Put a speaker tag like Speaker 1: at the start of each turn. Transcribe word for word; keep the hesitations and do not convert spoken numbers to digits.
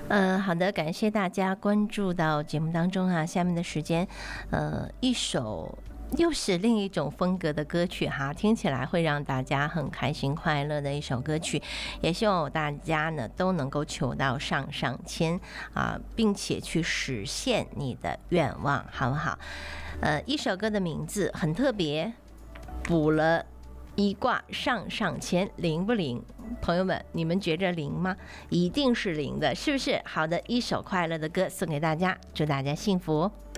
Speaker 1: 呃，好的，感谢大家关注到节目当中哈、啊。下面的时间，呃，一首又是另一种风格的歌曲哈，听起来会让大家很开心快乐的一首歌曲，也希望大家呢都能够求到上上签啊，并且去实现你的愿望，好不好？呃，一首歌的名字很特别，补了一卦上上签，灵不灵？朋友们，你们觉着灵吗？一定是灵的，是不是？好的，一首快乐的歌送给大家，祝大家幸福。